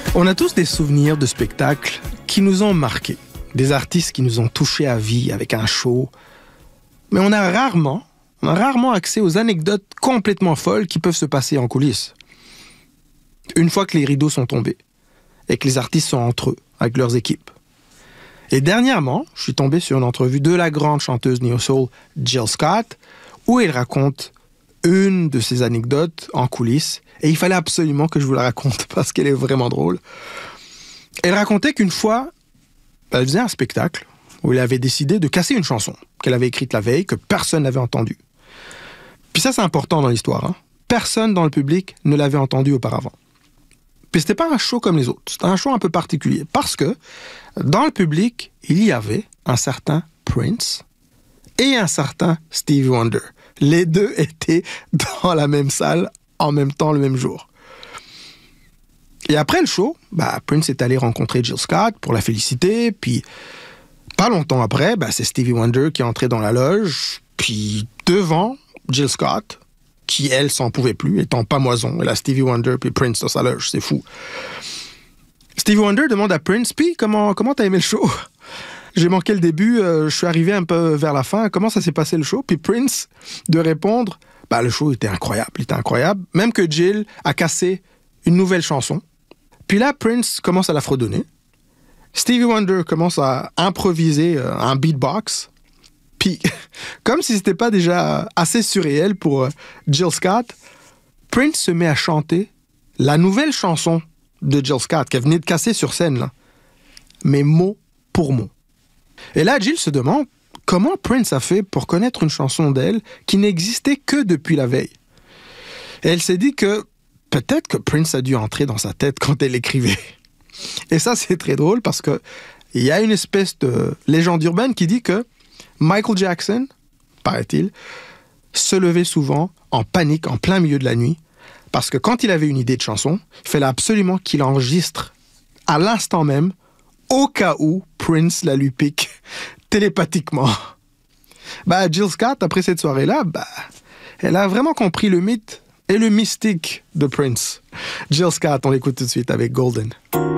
On a tous des souvenirs de spectacles qui nous ont marqués, des artistes qui nous ont touchés à vie avec un show, mais on a rarement accès aux anecdotes complètement folles qui peuvent se passer en coulisses. Une fois que les rideaux sont tombés et que les artistes sont entre eux, avec leurs équipes. Et dernièrement, je suis tombé sur une entrevue de la grande chanteuse neo-soul Jill Scott, où elle raconte une de ses anecdotes en coulisses, et il fallait absolument que je vous la raconte parce qu'elle est vraiment drôle. Elle racontait qu'une fois, elle faisait un spectacle où elle avait décidé de casser une chanson qu'elle avait écrite la veille, que personne n'avait entendue. Puis ça, c'est important dans l'histoire, hein. Personne dans le public ne l'avait entendue auparavant. Puis c'était pas un show comme les autres, c'était un show un peu particulier, parce que dans le public, il y avait un certain Prince et un certain Stevie Wonder. Les deux étaient dans la même salle en même temps le même jour. Et après le show, Prince est allé rencontrer Jill Scott pour la féliciter, puis pas longtemps après, c'est Stevie Wonder qui est entré dans la loge, puis devant Jill Scott, qui elle s'en pouvait plus, étant pamoison, elle a Stevie Wonder puis Prince dans sa loge, c'est fou. Stevie Wonder demande à Prince, puis comment t'as aimé le show? J'ai manqué le début, je suis arrivé un peu vers la fin, comment ça s'est passé le show? Puis Prince de répondre, le show était incroyable, même que Jill a cassé une nouvelle chanson. Puis là, Prince commence à la fredonner. Stevie Wonder commence à improviser un beatbox. Puis, comme si c'était pas déjà assez surréel pour Jill Scott, Prince se met à chanter la nouvelle chanson de Jill Scott qu'elle venait de casser sur scène, là. Mais mot pour mot. Et là, Jill se demande comment Prince a fait pour connaître une chanson d'elle qui n'existait que depuis la veille. Et elle s'est dit que peut-être que Prince a dû entrer dans sa tête quand elle écrivait. Et ça, c'est très drôle parce que il y a une espèce de légende urbaine qui dit que Michael Jackson, paraît-il, se levait souvent en panique en plein milieu de la nuit parce que quand il avait une idée de chanson, il fallait absolument qu'il enregistre à l'instant même au cas où Prince la lui pique télépathiquement. Jill Scott, après cette soirée-là, elle a vraiment compris le mythe et le mystique de Prince. Jill Scott, on l'écoute tout de suite avec Golden.